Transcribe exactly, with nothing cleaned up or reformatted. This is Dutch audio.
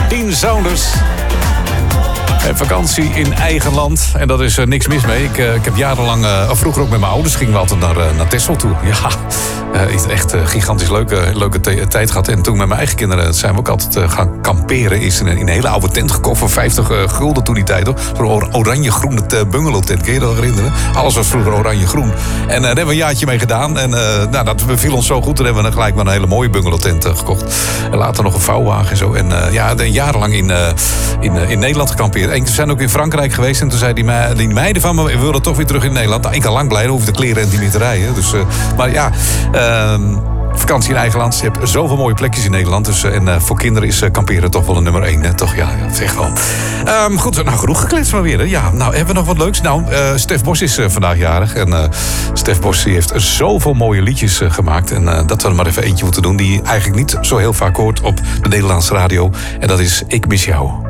Dean Saunders. En vakantie in eigen land. En dat is uh, niks mis mee. Ik, uh, ik heb jarenlang, uh, vroeger ook met mijn ouders, gingen we altijd naar, uh, naar Texel toe. Ja, uh, echt uh, gigantisch leuke, leuke te- tijd gehad. En toen met mijn eigen kinderen zijn we ook altijd uh, gaan kamperen. Is in een, in een hele oude tent gekocht voor vijftig uh, gulden toen die tijd. Hoor. Zo'n oranje-groene bungalow tent, kun je je dat herinneren? Alles was vroeger oranje-groen. En uh, daar hebben we een jaartje mee gedaan. En uh, nou, dat beviel ons zo goed. Toen hebben we gelijk maar een hele mooie bungalow tent uh, gekocht. En later nog een vouwwagen en zo. En uh, ja, jarenlang in, uh, in, uh, in Nederland gekampeerd. En we zijn ook in Frankrijk geweest. En toen zei die, me- die meiden van me, we willen toch weer terug in Nederland. Nou, ik al lang blij, dan hoef de kleren en die niet te rijden. Dus, uh, maar ja, uh, vakantie in eigen land. Je hebt zoveel mooie plekjes in Nederland. Dus, uh, en uh, voor kinderen is uh, kamperen toch wel een nummer één. Hè? Toch, ja, ja, zeg wel. Um, goed, nou genoeg gekletst maar weer. Hè? Ja, nou, hebben we nog wat leuks? Nou, uh, Stef Bos is uh, vandaag jarig. En uh, Stef Bos die heeft zoveel mooie liedjes uh, gemaakt. En uh, dat we er maar even eentje moeten doen. Die eigenlijk niet zo heel vaak hoort op de Nederlandse radio. En dat is Ik mis jou.